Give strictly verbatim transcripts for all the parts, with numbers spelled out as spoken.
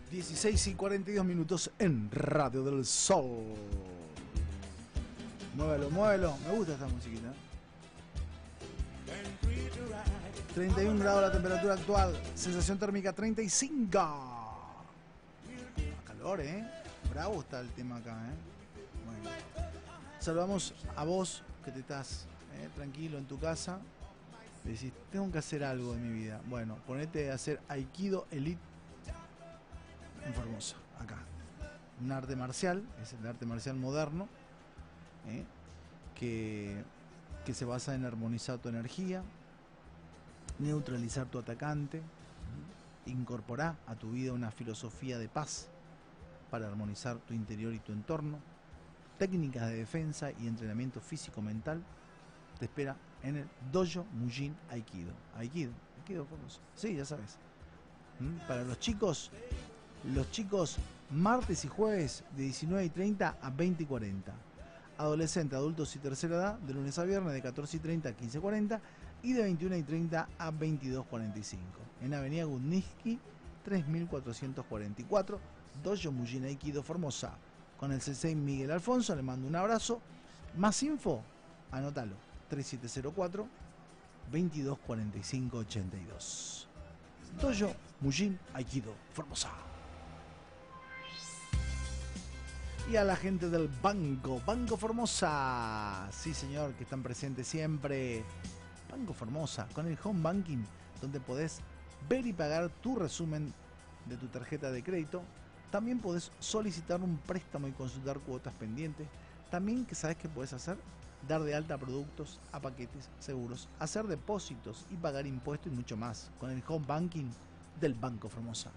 dieciséis y cuarenta y dos minutos en Radio del Sol. Muévelo, muévelo. Me gusta esta musiquita. treinta y un grados la temperatura actual. Sensación térmica treinta y cinco. Calor, ¿eh? Bravo está el tema acá, ¿eh? Bueno. Saludamos a vos que te estás eh, tranquilo en tu casa. Decís, tengo que hacer algo en mi vida. Bueno, ponete a hacer Aikido Elite en Formosa, acá. Un arte marcial, es el arte marcial moderno, ¿eh? que, que se basa en armonizar tu energía, neutralizar tu atacante, ¿eh? Incorporar a tu vida una filosofía de paz para armonizar tu interior y tu entorno, técnicas de defensa y entrenamiento físico-mental. Te espera en el Dojo Mujin Aikido. Aikido, Aikido Formosa. Sí, ya sabes. ¿Mm? Para los chicos, los chicos martes y jueves de diecinueve y treinta a veinte y cuarenta. Adolescentes, adultos y tercera edad de lunes a viernes de catorce y treinta a quince y cuarenta y de veintiuno y treinta a veintidós y cuarenta y cinco. En Avenida Gutniski tres mil cuatrocientos cuarenta y cuatro, Dojo Mujin Aikido Formosa. Con el sensei Miguel Alfonso, le mando un abrazo. Más info, anótalo. tres siete cero cuatro, veintidós cuarenta y cinco ochenta y dos. Dojo Mujin Aikido Formosa. Y a la gente del Banco, Banco Formosa. Sí, señor, que están presentes siempre. Banco Formosa, con el Home Banking, donde podés ver y pagar tu resumen de tu tarjeta de crédito. También podés solicitar un préstamo y consultar cuotas pendientes. También, que sabes que podés hacer, dar de alta productos a paquetes seguros, hacer depósitos y pagar impuestos y mucho más con el Home Banking del Banco Formosa.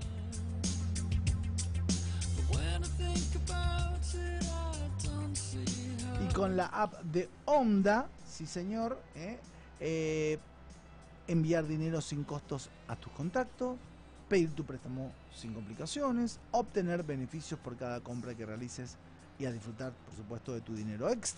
Y con la app de Onda, sí señor, eh, eh, enviar dinero sin costos a tus contactos, pedir tu préstamo sin complicaciones, obtener beneficios por cada compra que realices y a disfrutar, por supuesto, de tu dinero extra.